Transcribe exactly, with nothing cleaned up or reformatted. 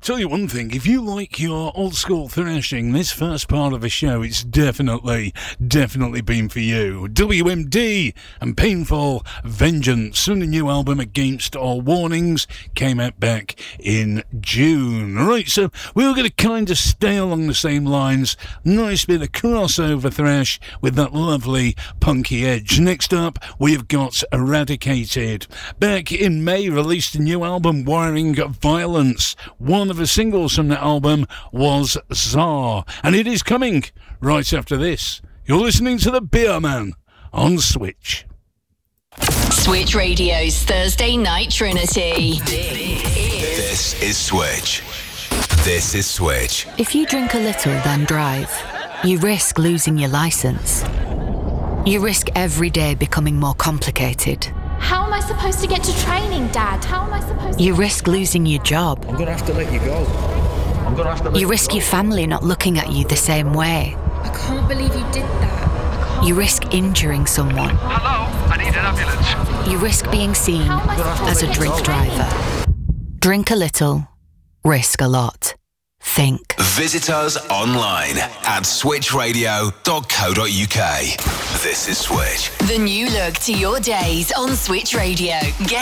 Tell you one thing, if you like your old school thrashing, this first part of the show, it's definitely, definitely been for you. W M D and Painful Vengeance, and a new album, Against All Warnings, came out back in June. Right, so we were going to kind of stay along the same lines. Nice bit of crossover thrash with that lovely punky edge. Next up, we've got Eradicated. Back in May, released a new album, Wiring Violence. One of the singles from that album was Czar, and it is coming right after this. You're listening to The Beer Man on Switch. Switch Radio's Thursday Night Trinity. This is Switch. This is Switch. If you drink a little, then drive, you risk losing your license. You risk every day becoming more complicated. How am I supposed to get to training, Dad? How am I supposed to... You risk losing your job. I'm gonna have to let you go. I'm gonna have to let you risk your family not looking at you the same way. I can't believe you did that. You risk injuring someone. Hello, I need an ambulance. You risk being seen as a drink driver. Drink a little, risk a lot. Think. Visit us online at switch radio dot co dot uk. This is Switch. The new look to your days on Switch Radio. Get